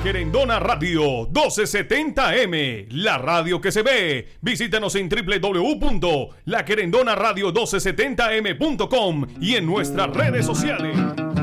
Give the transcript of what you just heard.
Querendona Radio 1270M, la radio que se ve. Visítanos en www.laquerendonaradio1270m.com y en nuestras redes sociales.